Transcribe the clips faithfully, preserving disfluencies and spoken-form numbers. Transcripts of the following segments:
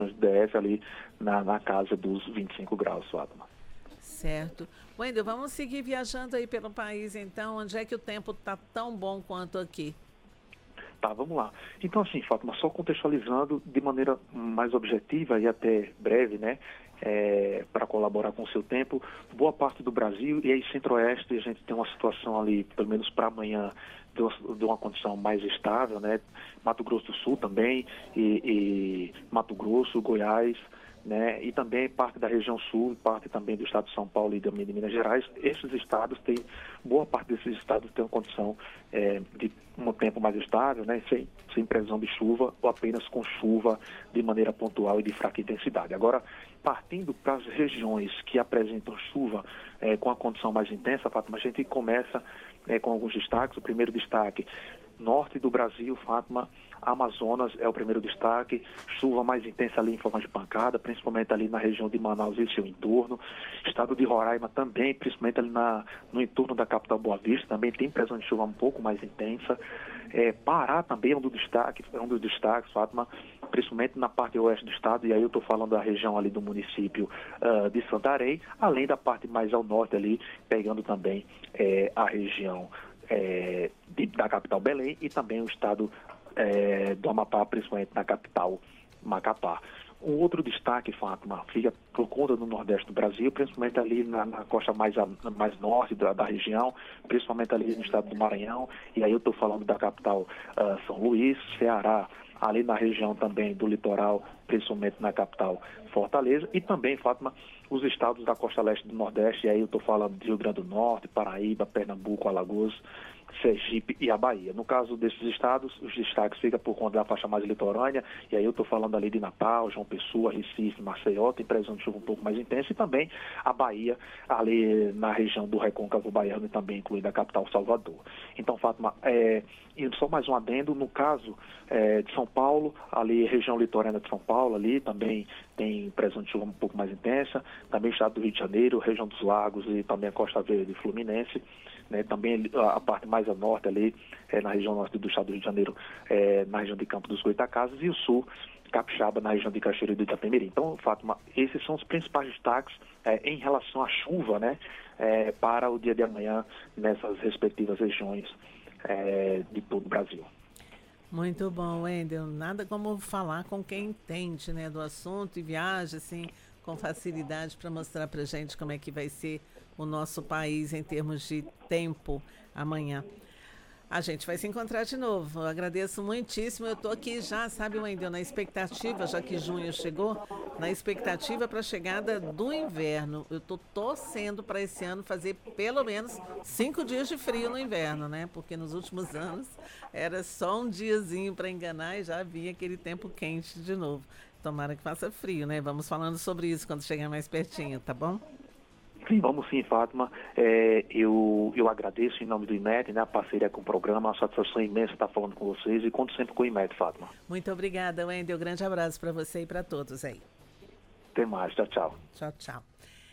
D F ali na, na casa dos vinte e cinco graus, Fátima. Certo. Wendel, vamos seguir viajando aí pelo país, então. Onde é que o tempo está tão bom quanto aqui? Tá, vamos lá. Então, assim, Fátima, só contextualizando de maneira mais objetiva e até breve, né, é, para colaborar com o seu tempo, boa parte do Brasil e aí centro-oeste a gente tem uma situação ali, pelo menos para amanhã, de uma, de uma condição mais estável, né, Mato Grosso do Sul também, e, e Mato Grosso, Goiás, né, e também parte da região sul, parte também do estado de São Paulo e também de Minas Gerais. Esses estados têm, boa parte desses estados tem uma condição é, de um tempo mais estável, né, sem, sem previsão de chuva ou apenas com chuva de maneira pontual e de fraca intensidade. Agora, partindo para as regiões que apresentam chuva é, com a condição mais intensa, Fátima, a gente começa é, com alguns destaques. O primeiro destaque, norte do Brasil, Fátima, Amazonas é o primeiro destaque, chuva mais intensa ali em forma de pancada, principalmente ali na região de Manaus e seu entorno. Estado de Roraima também, principalmente ali na, no entorno da capital Boa Vista, também tem previsão de chuva um pouco mais intensa. É, Pará também é um dos destaques, é um dos destaques, Fátima, principalmente na parte oeste do estado, e aí eu estou falando da região ali do município uh, de Santarém, além da parte mais ao norte ali, pegando também é, a região é, de, da capital Belém e também o estado É, do Amapá, principalmente na capital Macapá. Um outro destaque, Fátima, fica por conta do nordeste do Brasil, principalmente ali na, na costa mais, a, mais norte da, da região, principalmente ali no estado do Maranhão, e aí eu estou falando da capital uh, São Luís, Ceará, ali na região também do litoral, principalmente na capital Fortaleza, e também, Fátima, os estados da costa leste do Nordeste, e aí eu estou falando de Rio Grande do Norte, Paraíba, Pernambuco, Alagoas, Sergipe e a Bahia. No caso desses estados, os destaques ficam por conta da faixa mais litorânea, e aí eu estou falando ali de Natal, João Pessoa, Recife, Maceió, tem previsão de chuva um pouco mais intensa, e também a Bahia, ali na região do Recôncavo Baiano, e também incluindo a capital Salvador. Então, Fátima, é, e só mais um adendo, no caso é, de São Paulo, ali região litorânea de São Paulo, ali também tem previsão de chuva um pouco mais intensa, também estado do Rio de Janeiro, região dos Lagos e também a Costa Verde e Fluminense, né, também a, a parte mais a norte ali, é, na região norte do estado do Rio de Janeiro, é, na região de Campo dos Goitacazes, e o sul, Capixaba, na região de Cachoeira e do Itapemirim. Então, Fátima, esses são os principais destaques é, em relação à chuva, né, é, para o dia de amanhã nessas respectivas regiões é, de todo o Brasil. Muito bom, Wendel. Nada como falar com quem entende, né, do assunto e viaja assim com facilidade para mostrar para a gente como é que vai ser o nosso país em termos de tempo amanhã. A gente vai se encontrar de novo. Eu agradeço muitíssimo. Eu estou aqui já, sabe, Wendel, na expectativa, já que junho chegou, na expectativa para a chegada do inverno. Eu estou torcendo para esse ano fazer pelo menos cinco dias de frio no inverno, né? Porque nos últimos anos era só um diazinho para enganar e já vinha aquele tempo quente de novo. Tomara que faça frio, né? Vamos falando sobre isso quando chegar mais pertinho, tá bom? Sim, vamos sim, Fátima. É, eu, eu agradeço em nome do I M E T, né, a parceria com o programa, uma satisfação imensa estar falando com vocês e conto sempre com o I M E T, Fátima. Muito obrigada, Wendel. Grande abraço para você e para todos aí. Até mais, tchau, tchau. Tchau, tchau.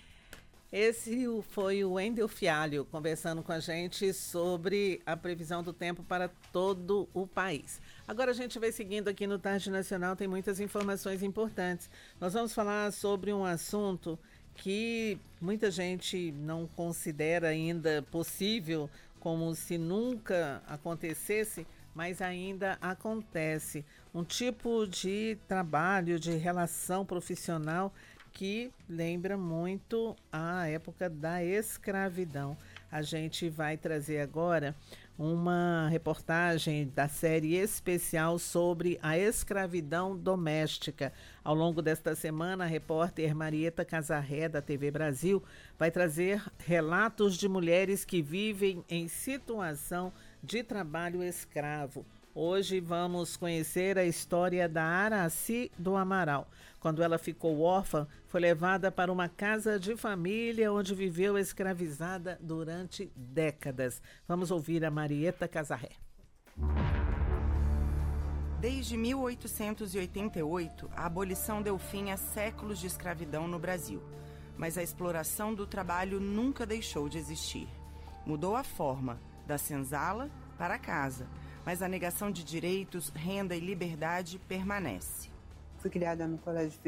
Esse foi o Wendel Fialho conversando com a gente sobre a previsão do tempo para todo o país. Agora a gente vai seguindo aqui no Tarde Nacional, tem muitas informações importantes. Nós vamos falar sobre um assunto que muita gente não considera ainda possível, como se nunca acontecesse, mas ainda acontece. Um tipo de trabalho, de relação profissional que lembra muito a época da escravidão. A gente vai trazer agora uma reportagem da série especial sobre a escravidão doméstica. Ao longo desta semana, a repórter Marieta Casarré, da T V Brasil, vai trazer relatos de mulheres que vivem em situação de trabalho escravo. Hoje vamos conhecer a história da Araci do Amaral. Quando ela ficou órfã, foi levada para uma casa de família onde viveu escravizada durante décadas. Vamos ouvir a Marieta Casarré. Desde mil oitocentos e oitenta e oito, a abolição deu fim a séculos de escravidão no Brasil. Mas a exploração do trabalho nunca deixou de existir. Mudou a forma, da senzala para a casa, mas a negação de direitos, renda e liberdade permanece. Fui criada no colégio